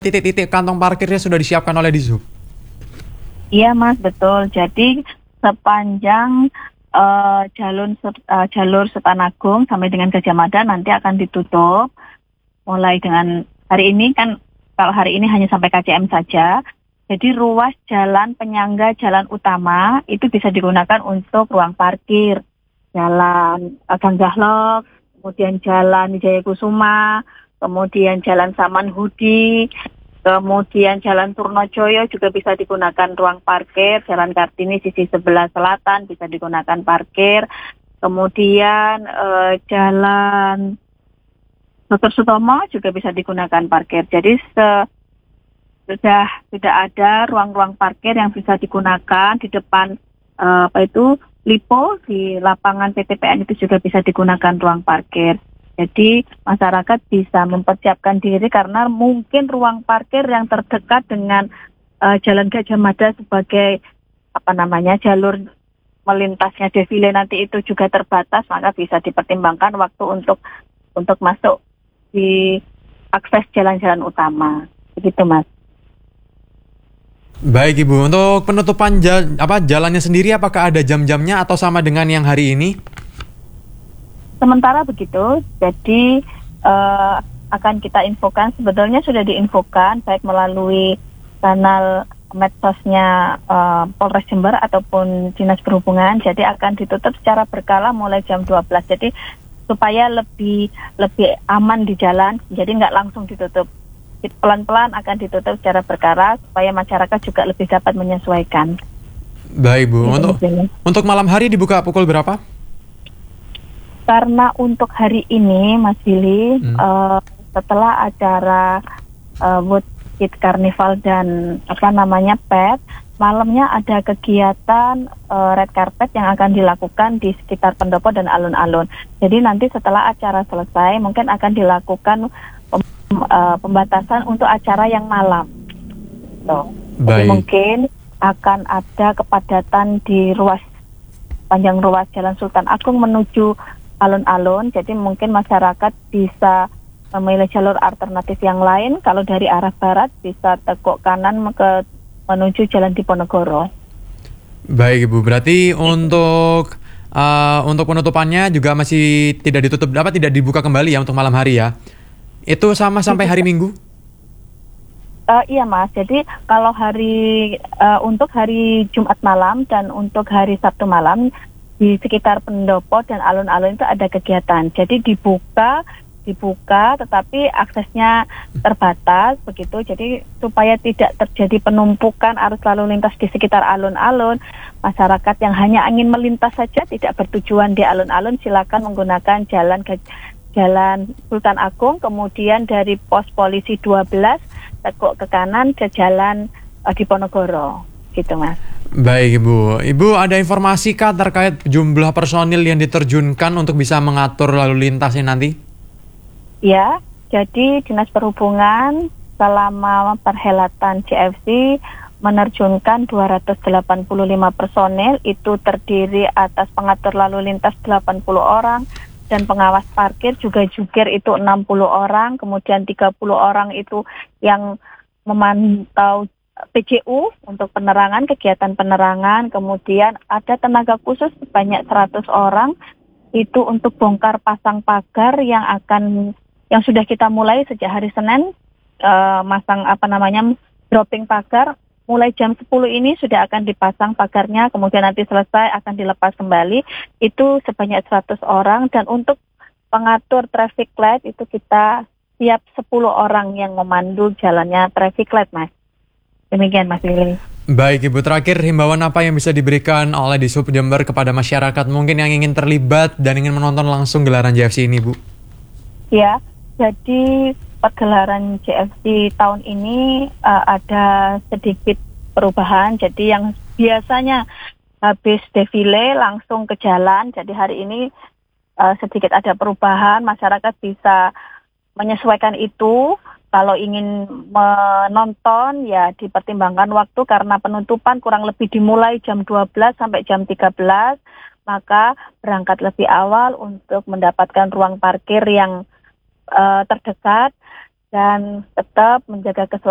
titik-titik kantong parkirnya sudah disiapkan oleh Dishub? Iya Mas, betul. Jadi sepanjang jalur Sultan sampai dengan Gajah Mada nanti akan ditutup mulai dengan hari ini kan, kalau hari ini hanya sampai KCM saja. Jadi ruas jalan penyangga jalan utama itu bisa digunakan untuk ruang parkir, jalan Gang Gahlok, kemudian jalan Wijaya Kusuma, kemudian jalan Samanhudi, kemudian jalan Turnojoyo juga bisa digunakan ruang parkir, jalan Kartini sisi sebelah selatan bisa digunakan parkir, kemudian jalan Dr. Sutomo juga bisa digunakan parkir. Jadi sudah tidak ada ruang-ruang parkir yang bisa digunakan di depan Lipo di lapangan PTPN itu juga bisa digunakan ruang parkir. Jadi masyarakat bisa mempersiapkan diri karena mungkin ruang parkir yang terdekat dengan Jalan Gajah Mada sebagai jalur melintasnya defile nanti itu juga terbatas, maka bisa dipertimbangkan waktu untuk masuk di akses jalan-jalan utama. Begitu Mas. Baik Ibu, untuk penutupan jalannya sendiri apakah ada jam-jamnya atau sama dengan yang hari ini? Sementara begitu, jadi akan kita infokan, sebetulnya sudah diinfokan baik melalui kanal medsosnya Polres Jember ataupun Dinas Perhubungan, jadi akan ditutup secara berkala mulai jam 12. Jadi supaya lebih aman di jalan, jadi nggak langsung ditutup. Pelan-pelan akan ditutup secara berkala supaya masyarakat juga lebih dapat menyesuaikan. Baik Bu, untuk malam hari dibuka pukul berapa? Karena untuk hari ini Mas Billy, setelah acara Wood Kid Carnival dan PET, malamnya ada kegiatan red carpet yang akan dilakukan di sekitar pendopo dan alun-alun. Jadi nanti setelah acara selesai mungkin akan dilakukan pembatasan untuk acara yang malam. Jadi mungkin akan ada kepadatan di panjang ruas Jalan Sultan Agung menuju alun-alun. Jadi mungkin masyarakat bisa memilih jalur alternatif yang lain. Kalau dari arah barat bisa teguk kanan menuju Jalan Diponegoro. Baik Ibu, berarti untuk penutupannya juga masih tidak dibuka kembali ya untuk malam hari ya? Itu sama sampai hari Minggu? Iya Mas, jadi kalau untuk hari Jumat malam dan untuk hari Sabtu malam di sekitar pendopo dan alun-alun itu ada kegiatan. Jadi dibuka tetapi aksesnya terbatas begitu. Jadi supaya tidak terjadi penumpukan arus lalu lintas di sekitar alun-alun, masyarakat yang hanya ingin melintas saja tidak bertujuan di alun-alun silakan menggunakan Jalan Sultan Agung, kemudian dari pos polisi 12 teguk ke kanan ke Jalan Diponegoro, gitu Mas. Baik Ibu ada informasi kah terkait jumlah personil yang diterjunkan untuk bisa mengatur lalu lintasnya nanti? Ya, jadi Dinas Perhubungan selama perhelatan CFC menerjunkan 285 personil, itu terdiri atas pengatur lalu lintas 80 orang, dan pengawas parkir juga jukir itu 60 orang, kemudian 30 orang itu yang memantau PJU untuk penerangan, kegiatan penerangan, kemudian ada tenaga khusus sebanyak 100 orang itu untuk bongkar pasang pagar yang sudah kita mulai sejak hari Senin, dropping pagar. Mulai jam 10 ini sudah akan dipasang pagarnya, kemudian nanti selesai akan dilepas kembali, itu sebanyak 100 orang. Dan untuk pengatur traffic light itu kita siap 10 orang yang memandu jalannya traffic light Mas. Demikian Mas Lili. Baik Ibu, terakhir himbauan apa yang bisa diberikan oleh Dishub Jember kepada masyarakat mungkin yang ingin terlibat dan ingin menonton langsung gelaran JFC ini Bu? Ya, jadi pergelaran JFC tahun ini ada sedikit perubahan. Jadi yang biasanya habis defile langsung ke jalan, jadi hari ini sedikit ada perubahan. Masyarakat bisa menyesuaikan itu. Kalau ingin menonton ya dipertimbangkan waktu karena penutupan kurang lebih dimulai jam 12 sampai jam 13. Maka berangkat lebih awal untuk mendapatkan ruang parkir yang terdekat dan tetap menjaga keselamatan